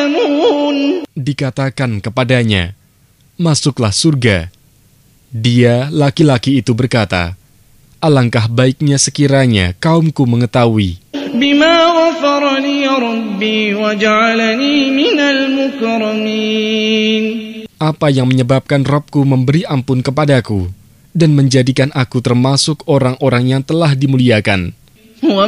يعلمون. Dikatakan kepadanya, masuklah surga. Dia, laki-laki itu berkata, alangkah baiknya sekiranya kaumku mengetahui. بما غفر لي ربي وجعلني من المكرمين. Apa yang menyebabkan Rabbku memberi ampun kepadaku dan menjadikan aku termasuk orang-orang yang telah dimuliakan.